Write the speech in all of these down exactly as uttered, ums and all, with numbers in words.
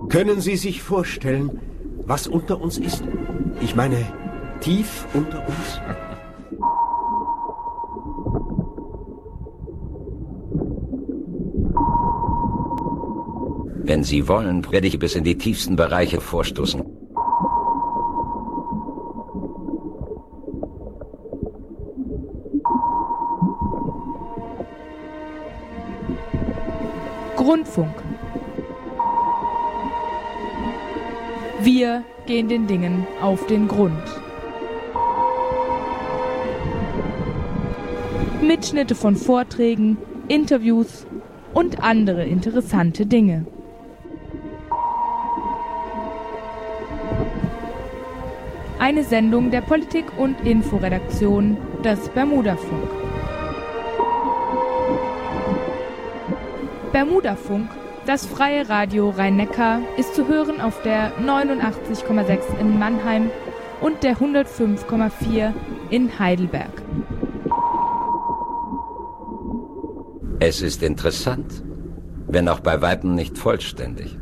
Können Sie sich vorstellen, was unter uns ist? Ich meine, tief unter uns? Wenn Sie wollen, werde ich bis in die tiefsten Bereiche vorstoßen. Grundfunk. Wir gehen den Dingen auf den Grund. Mitschnitte von Vorträgen, Interviews und andere interessante Dinge. Eine Sendung der Politik- und Inforedaktion des Bermudafunk. Bermudafunk, das freie Radio Rhein-Neckar, ist zu hören auf der neunundachtzig Komma sechs in Mannheim und der hundertfünf Komma vier in Heidelberg. Es ist interessant, wenn auch bei weitem nicht vollständig.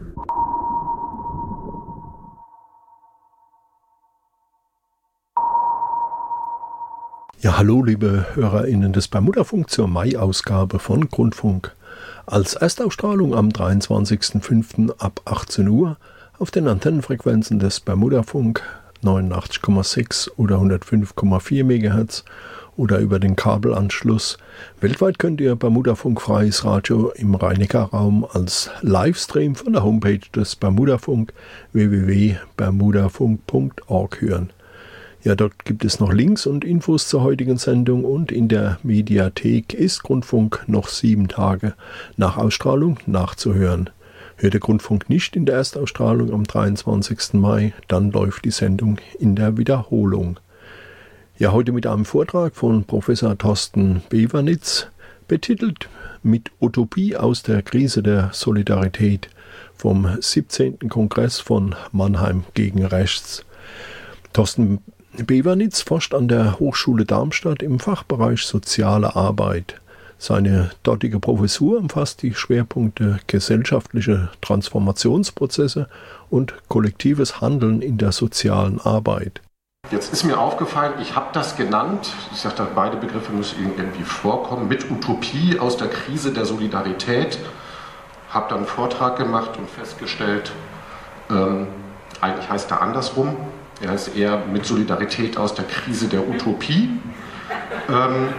Ja, hallo liebe HörerInnen des Bermudafunk zur Mai-Ausgabe von Grundfunk. Als Erstausstrahlung am dreiundzwanzigsten fünften ab achtzehn Uhr auf den Antennenfrequenzen des Bermudafunk neunundachtzig Komma sechs oder hundertfünf Komma vier Megahertz oder über den Kabelanschluss. Weltweit könnt ihr Bermudafunk freies Radio im Rhein-Neckar-Raum als Livestream von der Homepage des Bermudafunk w w w punkt bermudafunk punkt org hören. Ja, dort gibt es noch Links und Infos zur heutigen Sendung und in der Mediathek ist Grundfunk noch sieben Tage nach Ausstrahlung nachzuhören. Hört der Grundfunk nicht in der Erstausstrahlung am dreiundzwanzigsten Mai, dann läuft die Sendung in der Wiederholung. Ja, heute mit einem Vortrag von Professor Thorsten Bewernitz, betitelt mit Utopie aus der Krise der Solidarität vom siebzehnten Kongress von Mannheim gegen Rechts. Thorsten Bewernitz forscht an der Hochschule Darmstadt im Fachbereich Soziale Arbeit. Seine dortige Professur umfasst die Schwerpunkte gesellschaftliche Transformationsprozesse und kollektives Handeln in der sozialen Arbeit. Jetzt ist mir aufgefallen, ich habe das genannt, ich sagte, beide Begriffe müssen irgendwie vorkommen, mit Utopie aus der Krise der Solidarität. Habe dann einen Vortrag gemacht und festgestellt, ähm, eigentlich heißt er andersrum. Er ist eher mit Solidarität aus der Krise der Utopie. Ähm,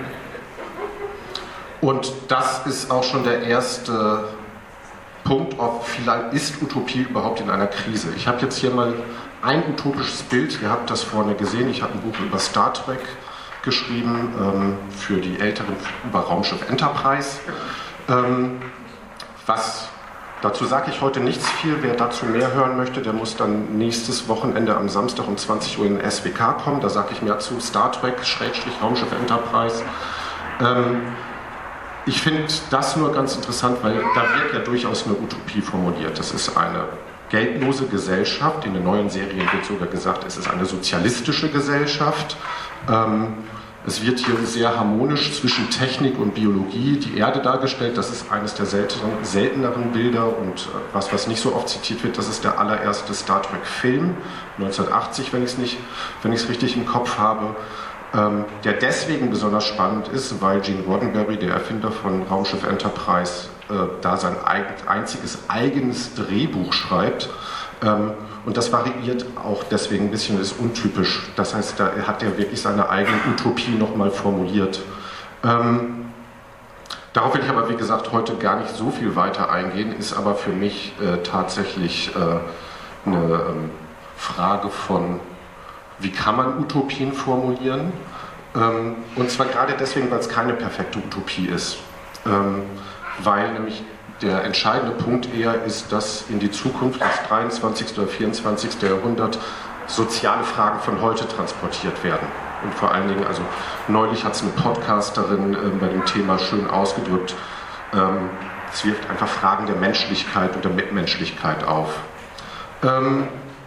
und das ist auch schon der erste Punkt, ob vielleicht ist Utopie überhaupt in einer Krise. Ich habe jetzt hier mal ein utopisches Bild, ihr habt das vorne gesehen, ich habe ein Buch über Star Trek geschrieben, ähm, für die Älteren über Raumschiff Enterprise. Ähm, was Dazu sage ich heute nichts viel. Wer dazu mehr hören möchte, der muss dann nächstes Wochenende am Samstag um zwanzig Uhr in den S W K kommen. Da sage ich mehr zu Star Trek, Schrägstrich Raumschiff Enterprise. Ähm, ich finde das nur ganz interessant, weil da wird ja durchaus eine Utopie formuliert. Das ist eine geldlose Gesellschaft. In den neuen Serien wird sogar gesagt, es ist eine sozialistische Gesellschaft. Ähm, Es wird hier sehr harmonisch zwischen Technik und Biologie die Erde dargestellt. Das ist eines der selteneren, selteneren Bilder und was, was nicht so oft zitiert wird, das ist der allererste Star Trek-Film, neunzehnhundertachtzig, wenn ich es nicht, wenn ich es richtig im Kopf habe, ähm, der deswegen besonders spannend ist, weil Gene Roddenberry, der Erfinder von Raumschiff Enterprise, äh, da sein einziges eigenes Drehbuch schreibt. Ähm, Und das variiert auch deswegen ein bisschen, ist untypisch. Das heißt, da hat er wirklich seine eigene Utopie nochmal formuliert. Ähm, darauf will ich aber, wie gesagt, heute gar nicht so viel weiter eingehen, ist aber für mich äh, tatsächlich äh, eine ähm, Frage von, wie kann man Utopien formulieren? Ähm, und zwar gerade deswegen, weil es keine perfekte Utopie ist. Ähm, weil nämlich der entscheidende Punkt eher ist, dass in die Zukunft, das dreiundzwanzigste oder vierundzwanzigste Jahrhundert, soziale Fragen von heute transportiert werden. Und vor allen Dingen, also neulich hat es eine Podcasterin äh, bei dem Thema schön ausgedrückt, ähm, es wirft einfach Fragen der Menschlichkeit und der Mitmenschlichkeit auf. Ähm,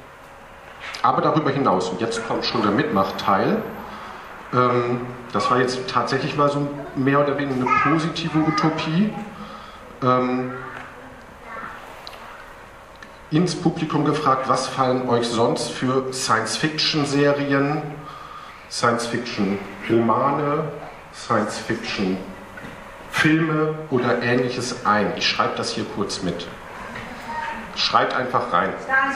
aber darüber hinaus, und jetzt kommt schon der Mitmachteil, ähm, das war jetzt tatsächlich mal so mehr oder weniger eine positive Utopie. Ähm, ins Publikum gefragt, was fallen euch sonst für Science-Fiction-Serien, Science-Fiction-Romane, Science-Fiction-Filme oder Ähnliches ein. Ich schreibe das hier kurz mit. Schreibt einfach rein.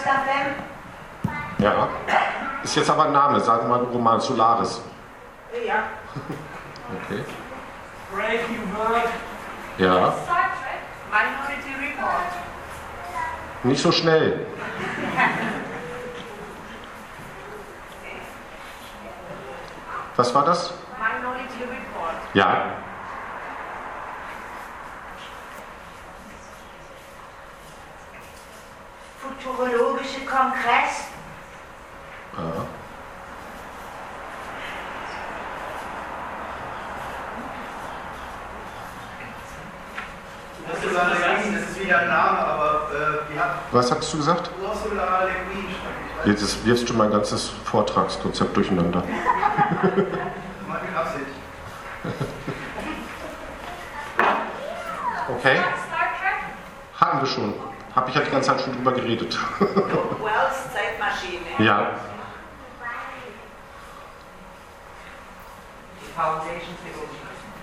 Ja. Ist jetzt aber ein Name, sagen wir mal Roman Solaris. Ja. Okay. Brave New World. Ja. Minority Report. Nicht so schnell. Was war das? Minority Report. Ja. Futurologische Kongress. Ja. Das ist, das ist wieder ein Name, aber äh, die hat... Was hast du gesagt? Ursula Le Guin. Jetzt wirfst du mein ganzes Vortragskonzept durcheinander. Mal in Absicht. Okay. Hatten wir schon. Habe ich ja die ganze Zeit schon drüber geredet. Wells Zeitmaschine. Ja. Die Foundation Theologie.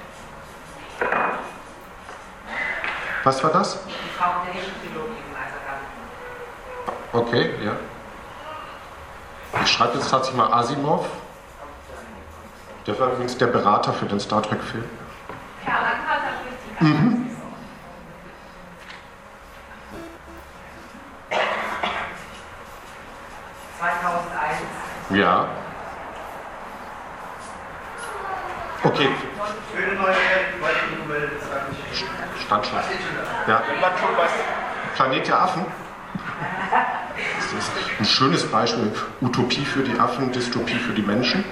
Was war das? Die Foundation Theologie, also Okay, ja. Ich schreibe jetzt tatsächlich mal Asimov. Der war übrigens der Berater für den Star Trek-Film. Ja, dann hat er richtig. Mhm. zweitausendeins. Ja. Okay. Schöne neue Welt, weite Welt, das sag ich. Stand schon. Ja. Planet der Affen. Das ist ein schönes Beispiel. Utopie für die Affen, Dystopie für die Menschen.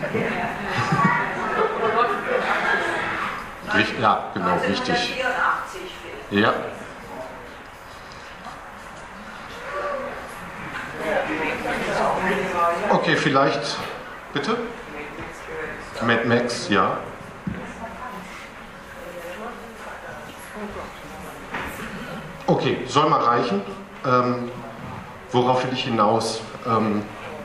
Ja, genau, richtig. neunzehnhundertvierundachtzig Film. Ja. Okay, vielleicht. Bitte? Mad Max, ja. Okay, soll mal reichen. Ähm, worauf will ich hinaus? Ähm,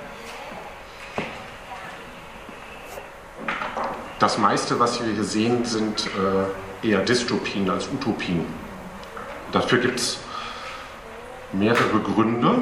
das meiste, was wir hier sehen, sind äh, eher Dystopien als Utopien. Dafür gibt es mehrere Gründe.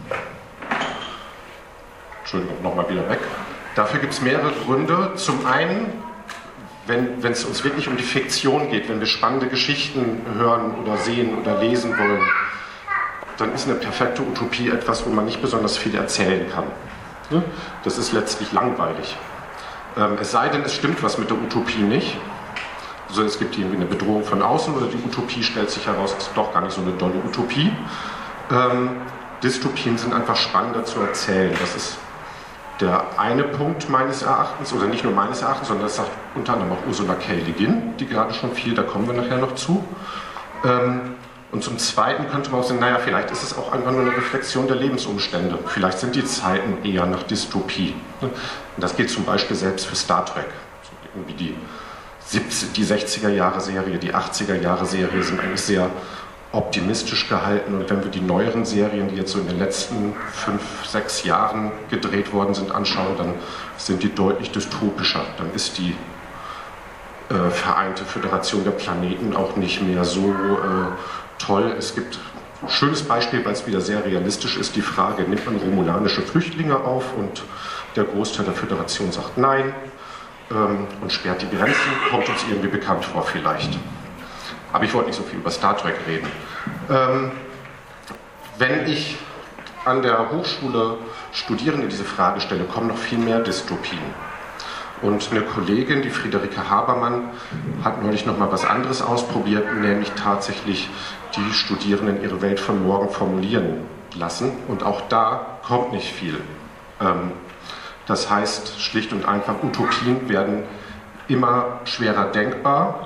Entschuldigung, nochmal wieder weg. Dafür gibt es mehrere Gründe. Zum einen, wenn es uns wirklich um die Fiktion geht, wenn wir spannende Geschichten hören oder sehen oder lesen wollen, dann ist eine perfekte Utopie etwas, wo man nicht besonders viel erzählen kann. Das ist letztlich langweilig. Ähm, es sei denn, es stimmt was mit der Utopie nicht. Also es gibt irgendwie eine Bedrohung von außen oder die Utopie stellt sich heraus, es ist doch gar nicht so eine dolle Utopie. Ähm, Dystopien sind einfach spannender zu erzählen. Das ist der eine Punkt meines Erachtens, oder nicht nur meines Erachtens, sondern das sagt unter anderem auch Ursula K. Le Guin, die gerade schon viel, da kommen wir nachher noch zu. Ähm, und zum Zweiten könnte man auch sagen, naja, vielleicht ist es auch einfach nur eine Reflexion der Lebensumstände. Vielleicht sind die Zeiten eher nach Dystopie. Und das gilt zum Beispiel selbst für Star Trek. Irgendwie die, die sechziger-Jahre-Serie, die achtziger-Jahre-Serie sind eigentlich sehr optimistisch gehalten, und wenn wir die neueren Serien, die jetzt so in den letzten fünf, sechs Jahren gedreht worden sind, anschauen, dann sind die deutlich dystopischer. Dann ist die äh, Vereinte Föderation der Planeten auch nicht mehr so äh, toll. Es gibt ein schönes Beispiel, weil es wieder sehr realistisch ist, die Frage, nimmt man romulanische Flüchtlinge auf, und der Großteil der Föderation sagt nein ähm, und sperrt die Grenzen, kommt uns irgendwie bekannt vor vielleicht. Aber ich wollte nicht so viel über Star Trek reden. Ähm, wenn ich an der Hochschule Studierende diese Frage stelle, kommen noch viel mehr Dystopien. Und eine Kollegin, die Friederike Habermann, hat neulich noch mal was anderes ausprobiert, nämlich tatsächlich die Studierenden ihre Welt von morgen formulieren lassen. Und auch da kommt nicht viel. Ähm, das heißt, schlicht und einfach, Utopien werden immer schwerer denkbar.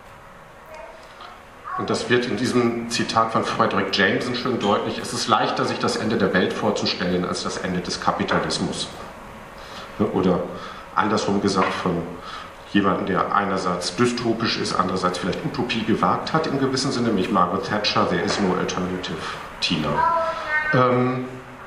Und das wird in diesem Zitat von Frederick Jameson schön deutlich: Es ist leichter, sich das Ende der Welt vorzustellen, als das Ende des Kapitalismus. Oder andersrum gesagt von jemandem, der einerseits dystopisch ist, andererseits vielleicht Utopie gewagt hat im gewissen Sinne, nämlich Margaret Thatcher, There is no alternative, Tina. Ähm,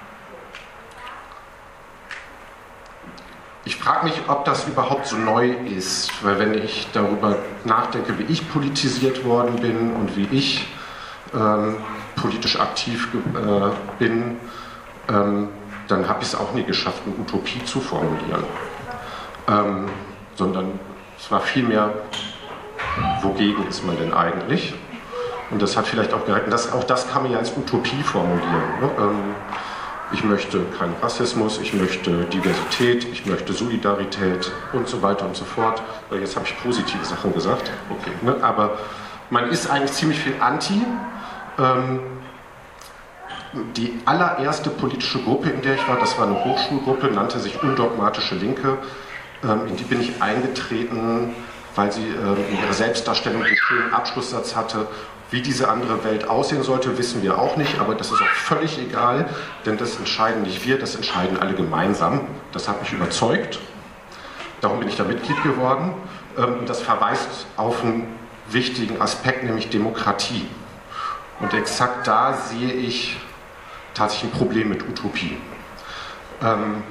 ich frage mich, ob das überhaupt so neu ist, weil wenn ich darüber nachdenke, wie ich politisiert worden bin und wie ich ähm, politisch aktiv äh, bin, ähm, dann habe ich es auch nie geschafft, eine Utopie zu formulieren. Ähm, sondern es war vielmehr, wogegen ist man denn eigentlich? Und das hat vielleicht auch gereicht, das, auch das kann man ja als Utopie formulieren. Ne? Ähm, ich möchte keinen Rassismus, ich möchte Diversität, ich möchte Solidarität und so weiter und so fort. Jetzt habe ich positive Sachen gesagt, okay, ne? Aber man ist eigentlich ziemlich viel anti. Ähm, die allererste politische Gruppe, in der ich war, das war eine Hochschulgruppe, nannte sich Undogmatische Linke. Ähm, in die bin ich eingetreten, weil sie äh, in ihrer Selbstdarstellung den schönen Abschlusssatz hatte: Wie diese andere Welt aussehen sollte, wissen wir auch nicht, aber das ist auch völlig egal, denn das entscheiden nicht wir, das entscheiden alle gemeinsam. Das hat mich überzeugt. Darum bin ich da Mitglied geworden. Ähm, das verweist auf einen wichtigen Aspekt, nämlich Demokratie. Und exakt da sehe ich tatsächlich ein Problem mit Utopie. Ähm,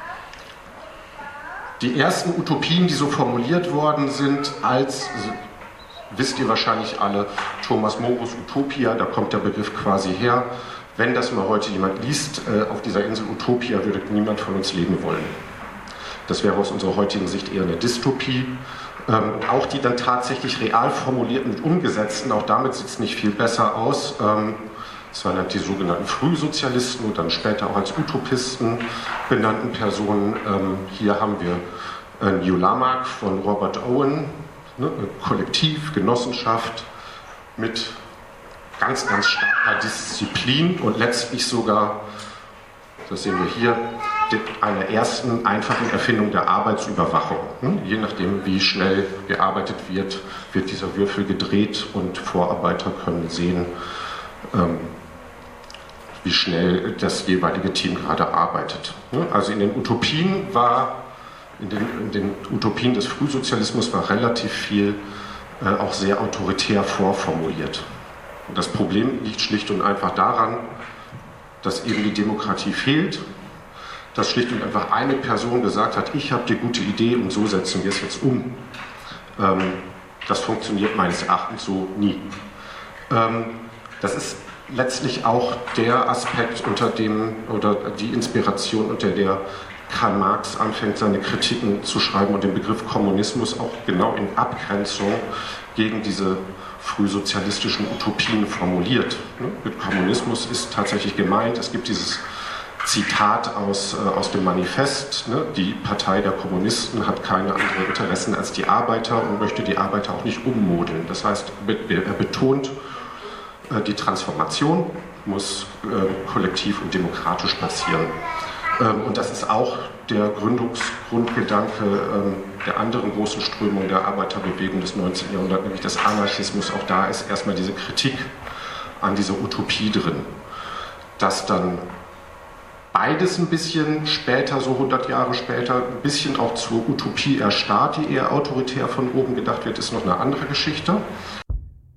die ersten Utopien, die so formuliert worden sind, als, wisst ihr wahrscheinlich alle, Thomas Moros Utopia, da kommt der Begriff quasi her. Wenn das mal heute jemand liest, äh, auf dieser Insel Utopia würde niemand von uns leben wollen. Das wäre aus unserer heutigen Sicht eher eine Dystopie. Ähm, auch die dann tatsächlich real formulierten und umgesetzten, auch damit sieht es nicht viel besser aus. Ähm, das waren halt die sogenannten Frühsozialisten und dann später auch als Utopisten benannten Personen. Ähm, hier haben wir äh, New Lamarck von Robert Owen, ne, Kollektiv, Genossenschaft mit ganz, ganz starker Disziplin und letztlich sogar, das sehen wir hier, einer ersten einfachen Erfindung der Arbeitsüberwachung. Je nachdem, wie schnell gearbeitet wird, wird dieser Würfel gedreht und Vorarbeiter können sehen, wie schnell das jeweilige Team gerade arbeitet. Also in den Utopien war, in den, in den Utopien des Frühsozialismus war relativ viel auch sehr autoritär vorformuliert. Und das Problem liegt schlicht und einfach daran, dass eben die Demokratie fehlt, dass schlicht und einfach eine Person gesagt hat, ich habe die gute Idee und so setzen wir es jetzt um. Ähm, das funktioniert meines Erachtens so nie. Ähm, das ist letztlich auch der Aspekt, unter dem, oder die Inspiration, unter der Karl Marx anfängt, seine Kritiken zu schreiben und den Begriff Kommunismus auch genau in Abgrenzung gegen diese frühsozialistischen Utopien formuliert. Mit Kommunismus ist tatsächlich gemeint, es gibt dieses Zitat aus, äh, aus dem Manifest, ne? Die Partei der Kommunisten hat keine anderen Interessen als die Arbeiter und möchte die Arbeiter auch nicht ummodeln. Das heißt, er betont, äh, die Transformation muss äh, kollektiv und demokratisch passieren. Ähm, und das ist auch der Gründungsgrundgedanke ähm, der anderen großen Strömung der Arbeiterbewegung des neunzehnten Jahrhunderts, nämlich des Anarchismus. Auch da ist erstmal diese Kritik an dieser Utopie drin, dass dann beides ein bisschen später, so hundert Jahre später, ein bisschen auch zur Utopie erstarrt, die eher autoritär von oben gedacht wird, ist noch eine andere Geschichte.